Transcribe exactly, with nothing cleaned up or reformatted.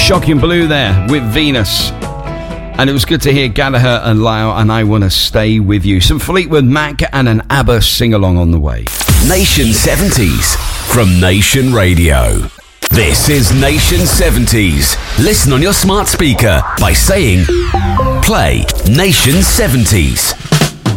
Shocking Blue there with Venus. And it was good to hear Gallagher and Lyle and I Want to Stay With You. Some Fleetwood Mac and an ABBA sing-along on the way. Nation seventies from Nation Radio. This is Nation seventies. Listen on your smart speaker by saying, play Nation seventies.